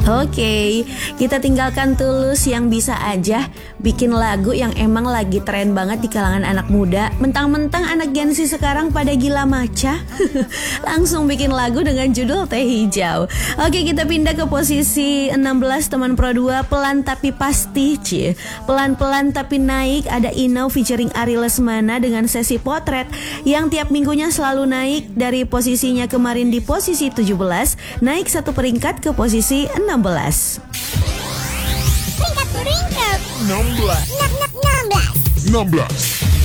Oke, kita tinggalkan Tulus yang bisa aja bikin lagu yang emang lagi tren banget di kalangan anak muda. Mentang-mentang anak Gen Z sekarang pada gila maca, langsung bikin lagu dengan judul Teh Hijau. Oke, kita pindah ke posisi 16 teman Pro 2, Pelan Tapi Pasti. Pelan-pelan tapi naik, ada Inau featuring Ari Lesmana dengan sesi potret yang tiap minggunya selalu naik. Dari posisinya kemarin di posisi 17, naik satu peringkat ke posisi 16. Peringkat 16. 16.